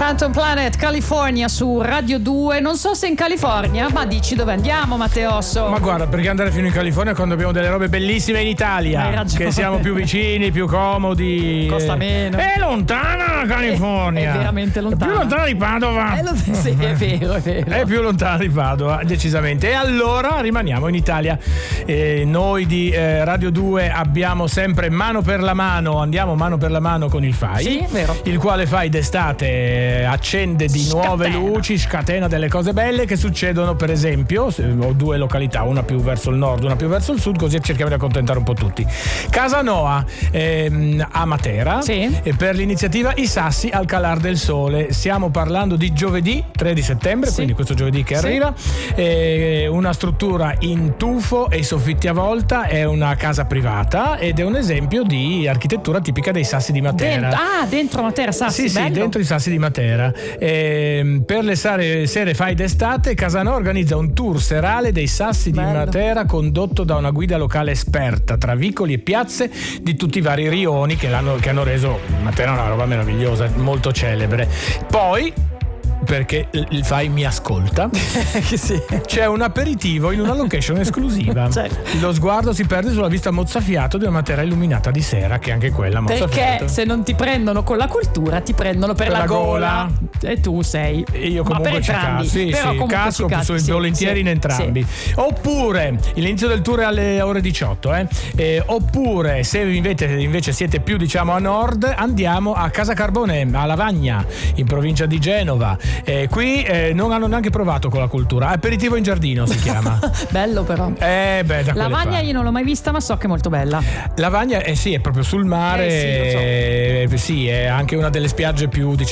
Phantom Planet, California su Radio 2. Non so se in California, ma dici dove andiamo, Matteosso? Ma guarda, perché andare fino in California quando abbiamo delle robe bellissime in Italia? Hai ragione. Che siamo più vicini, più comodi. Costa meno. È lontana la California. È veramente lontana. È più lontana di Padova. Sì, è vero, è vero. È più lontana di Padova, decisamente. E allora rimaniamo in Italia. Noi di Radio 2 abbiamo sempre mano per la mano, andiamo mano per la mano con il FAI. Sì, vero. Il quale FAI d'estate accende di nuove luci, scatena delle cose belle che succedono, per esempio, ho due località, una più verso il nord, una più verso il sud, così cerchiamo di accontentare un po' tutti. Casa Noa a Matera, sì. E per l'iniziativa I Sassi al Calar del Sole. Stiamo parlando di giovedì 3 di settembre, sì. Quindi questo giovedì che arriva. Una struttura in tufo e i soffitti a volta, è una casa privata ed è un esempio di architettura tipica dei Sassi di Matera. Dentro Matera Sassi, sì, bello. dentro i Sassi di Matera. Per le sere FAI d'estate, Casano organizza un tour serale dei Sassi di Matera condotto da una guida locale esperta tra vicoli e piazze di tutti i vari rioni che hanno reso Matera una roba meravigliosa, molto celebre. Poi, perché il FAI mi ascolta, sì. c'è un aperitivo in una location esclusiva. Lo sguardo si perde sulla vista mozzafiato di una Matera illuminata di sera, che anche quella mozzafiato. Perché se non ti prendono con la cultura ti prendono per la gola. E tu sei. Io comunque ci casco volentieri in entrambi. Sì. Oppure l'inizio del tour è alle ore 18, oppure se invece siete più a nord, andiamo a Casa Carbone a Lavagna in provincia di Genova. Qui non hanno neanche provato con la cultura. Aperitivo in giardino si chiama. Bello però. Lavagna io non l'ho mai vista, ma so che è molto bella. Lavagna è proprio sul mare. Sì, lo so. Sì, è anche una delle spiagge più